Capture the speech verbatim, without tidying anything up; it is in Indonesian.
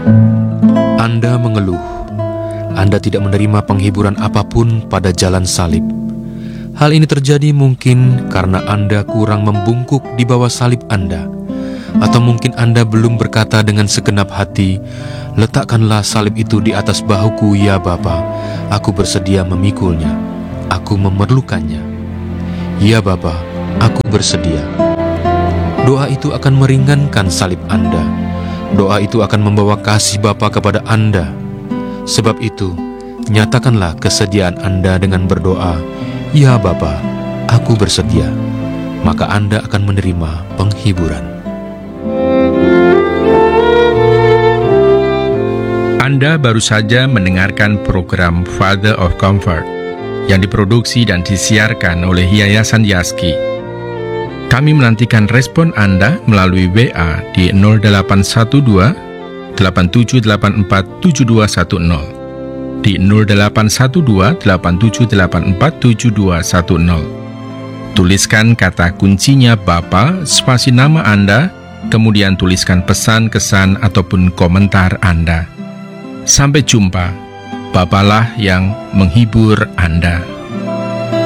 Anda mengeluh. Anda tidak menerima penghiburan apapun pada jalan salib. Hal ini terjadi mungkin karena Anda kurang membungkuk di bawah salib Anda. Atau mungkin Anda belum berkata dengan segenap hati, "Letakkanlah salib itu di atas bahuku, ya Bapa. Aku bersedia memikulnya. Aku memerlukannya. Ya Bapa, aku bersedia." Doa itu akan meringankan salib Anda. Doa itu akan membawa kasih Bapa kepada Anda. Sebab itu, nyatakanlah kesediaan Anda dengan berdoa, "Ya Bapa, aku bersedia." Maka Anda akan menerima penghiburan. Anda baru saja mendengarkan program Father of Comfort yang diproduksi dan disiarkan oleh Yayasan Yaski. Kami menantikan respon Anda melalui W A di nol delapan satu dua, delapan tujuh delapan empat, tujuh dua satu nol, di nol delapan satu dua, delapan tujuh delapan empat, tujuh dua satu nol. Tuliskan kata kuncinya Bapa, spasi nama Anda, kemudian tuliskan pesan, kesan, ataupun komentar Anda. Sampai jumpa, Bapalah yang menghibur Anda.